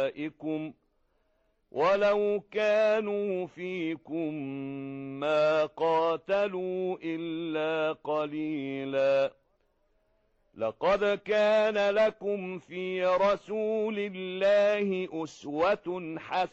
أعدائكم ولو كانوا فيكم ما قاتلوا إلا قليلا. لقد كان لكم في رسول الله أسوة حسنة